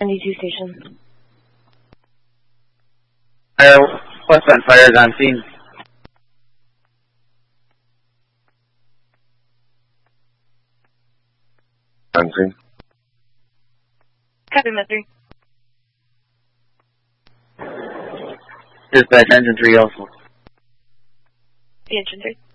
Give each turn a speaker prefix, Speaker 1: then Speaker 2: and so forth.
Speaker 1: 92 station.
Speaker 2: Fire, westbound fire is on scene.
Speaker 3: On scene.
Speaker 1: Copy, Met 3.
Speaker 2: Dispatch engine 3 also.
Speaker 1: The engine 3.